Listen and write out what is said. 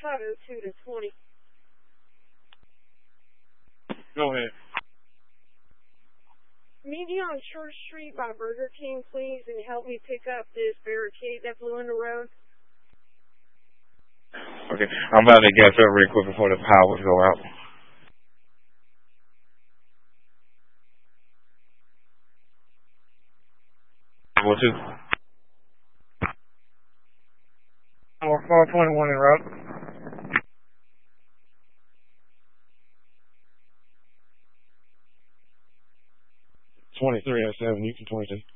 502 to 20. Go ahead. Meet me on Church Street by Burger King, please, and help me pick up this barricade that blew in the road. Okay, I'm about to gas up real quick before the power go out. What's it? 421 en route. 23 at 7, you can 22.